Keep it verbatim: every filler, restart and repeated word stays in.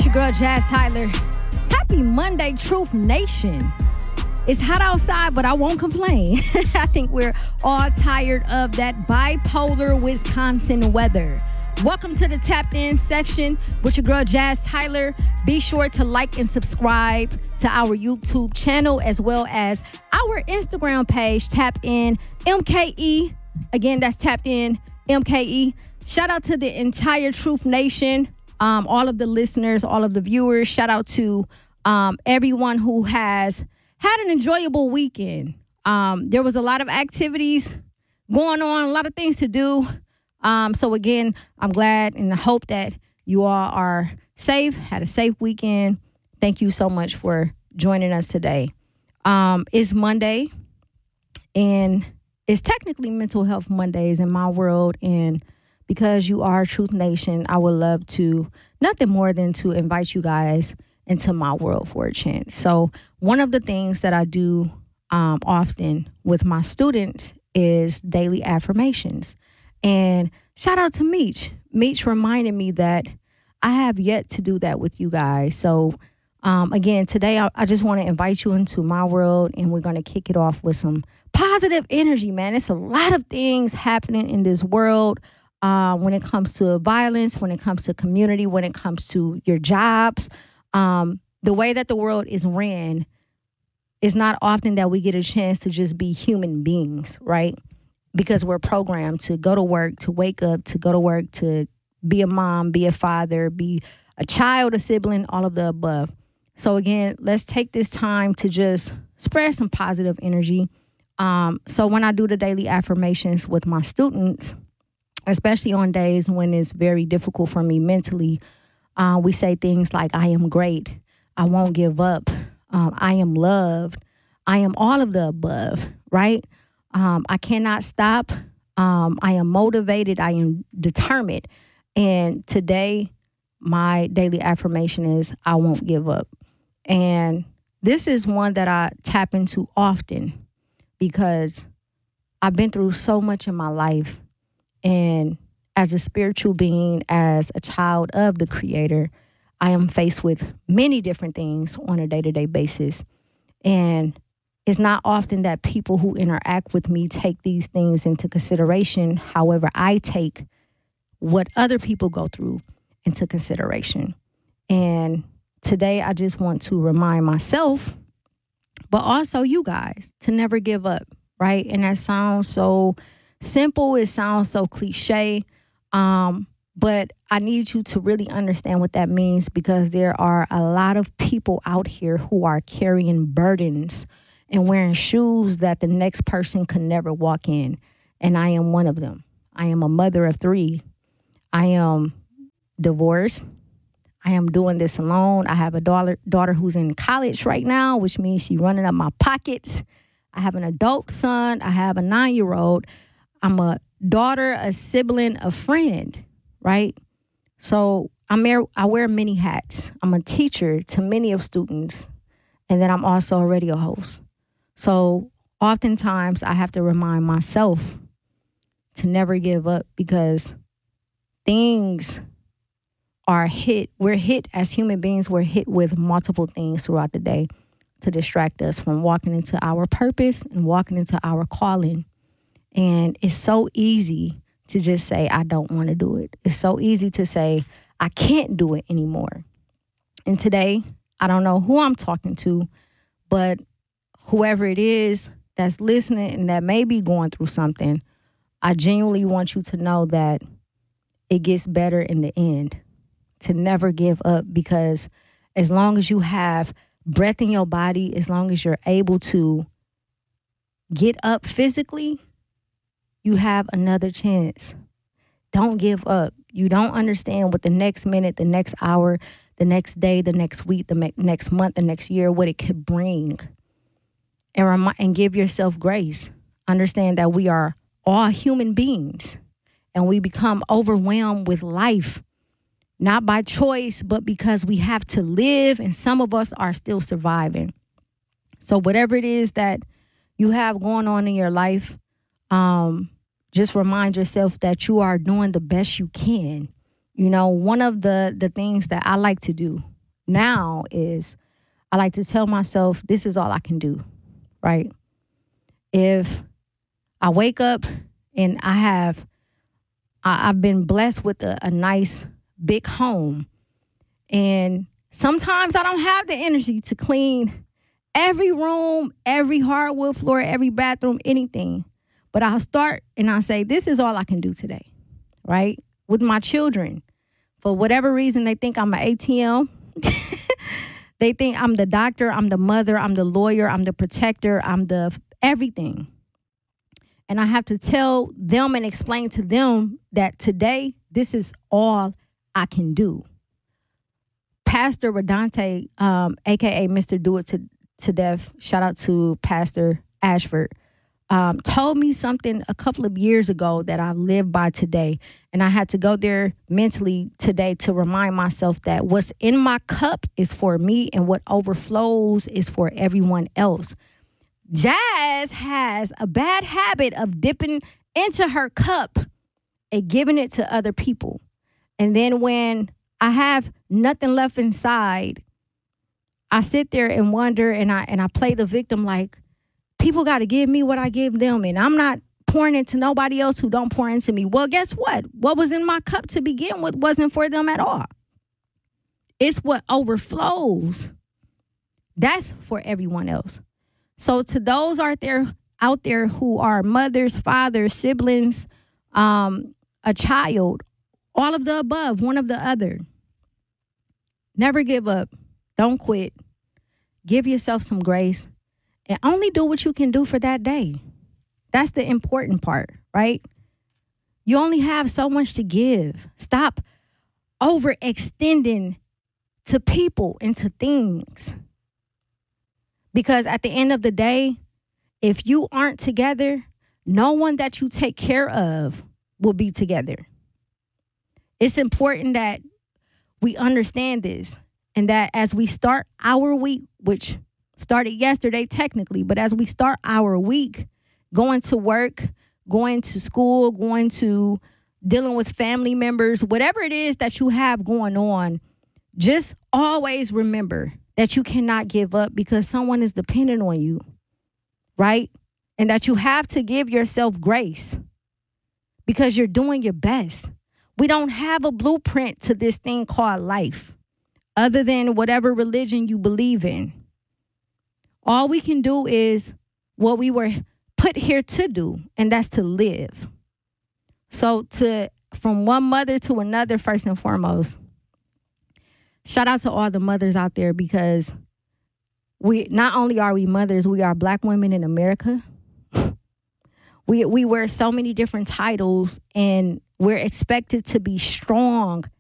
your girl, Jazz Tyler. Happy Monday, Truth Nation. It's hot outside, but I won't complain. I think we're all tired of that bipolar Wisconsin weather. Welcome to the Tapped In section with your girl, Jazz Tyler. Be sure to like and subscribe to our YouTube channel as well as our Instagram page, Tapped In M K E. Again, that's Tapped In M K E. Shout out to the entire Truth Nation, um, all of the listeners, all of the viewers. Shout out to um, everyone who has had an enjoyable weekend. Um, there was a lot of activities going on, a lot of things to do. Um, so again, I'm glad and I hope that you all are safe, had a safe weekend. Thank you so much for joining us today. Um, it's Monday, and it's technically Mental Health Mondays in my world. And because you are Truth Nation, I would love to, nothing more than to invite you guys into my world for a chance. So one of the things that I do um, often with my students is daily affirmations. And shout out to Meech. Meech reminded me that I have yet to do that with you guys. So, um, again, today I, I just want to invite you into my world, and we're going to kick it off with some positive energy, man. It's a lot of things happening in this world uh, when it comes to violence, when it comes to community, when it comes to your jobs. Um, the way that the world is ran, it's not often that we get a chance to just be human beings, right? Because we're programmed to go to work, to wake up, to go to work, to be a mom, be a father, be a child, a sibling, all of the above. So again, let's take this time to just spread some positive energy. Um, so when I do the daily affirmations with my students, especially on days when it's very difficult for me mentally, uh, we say things like, I am great, I won't give up, um, I am loved, I am all of the above, right? Um, I cannot stop. Um, I am motivated. I am determined. And today, my daily affirmation is, I won't give up. And this is one that I tap into often because I've been through so much in my life. And as a spiritual being, as a child of the Creator, I am faced with many different things on a day-to-day basis. And it's not often that people who interact with me take these things into consideration. However, I take what other people go through into consideration. And today I just want to remind myself, but also you guys, to never give up, right? And that sounds so simple. It sounds so cliche. Um, but I need you to really understand what that means, because there are a lot of people out here who are carrying burdens and wearing shoes that the next person could never walk in. And I am one of them. I am a mother of three. I am divorced. I am doing this alone. I have a daughter, daughter who's in college right now, which means she's running up my pockets. I have an adult son. I have a nine-year-old. I'm a daughter, a sibling, a friend, right? So I'm there, I wear many hats. I'm a teacher to many of students, and then I'm also a radio host. So oftentimes I have to remind myself to never give up, because things are hit. We're hit as human beings. We're hit with multiple things throughout the day to distract us from walking into our purpose and walking into our calling. And it's so easy to just say, I don't want to do it. It's so easy to say, I can't do it anymore. And today, I don't know who I'm talking to, but whoever it is that's listening and that may be going through something, I genuinely want you to know that it gets better in the end. To never give up, because as long as you have breath in your body, as long as you're able to get up physically, you have another chance. Don't give up. You don't understand what the next minute, the next hour, the next day, the next week, the me- next month, the next year, what it could bring. And, remi- and give yourself grace. Understand that we are all human beings, and we become overwhelmed with life, not by choice, but because we have to live, and some of us are still surviving. So whatever it is that you have going on in your life, um, just remind yourself that you are doing the best you can. You know, one of the, the things that I like to do now is I like to tell myself this is all I can do, right? If I wake up and I have, I, I've been blessed with a, a nice big home, and sometimes I don't have the energy to clean every room, every hardwood floor, every bathroom, anything. But I'll start and I'll say, this is all I can do today, right? With my children. For whatever reason, they think I'm an A T M. They think I'm the doctor, I'm the mother, I'm the lawyer, I'm the protector, I'm the everything. And I have to tell them and explain to them that today, this is all I can do. Pastor Radante, um, a k a. Mister Do It to, to Death, shout out to Pastor Ashford, um, told me something a couple of years ago that I live by today. And I had to go there mentally today to remind myself that what's in my cup is for me and what overflows is for everyone else. Jazz has a bad habit of dipping into her cup and giving it to other people. And then when I have nothing left inside, I sit there and wonder, and I and I play the victim like, people got to give me what I give them, and I'm not pouring into nobody else who don't pour into me. Well, guess what? What was in my cup to begin with wasn't for them at all. It's what overflows. That's for everyone else. So to those out there, out there who are mothers, fathers, siblings, um, a child, all of the above, one of the other, never give up. Don't quit. Give yourself some grace. And only do what you can do for that day. That's the important part, right? You only have so much to give. Stop overextending to people and to things. Because at the end of the day, if you aren't together, no one that you take care of will be together. It's important that we understand this, and that as we start our week, which started yesterday technically, but as we start our week, going to work, going to school, going to dealing with family members, whatever it is that you have going on, just always remember that you cannot give up because someone is dependent on you, right? And that you have to give yourself grace because you're doing your best. We don't have a blueprint to this thing called life other than whatever religion you believe in. All we can do is what we were put here to do, and that's to live. So to from one mother to another, first and foremost, shout out to all the mothers out there, because we not only are we mothers, we are Black women in America. we we wear so many different titles, and we're expected to be strong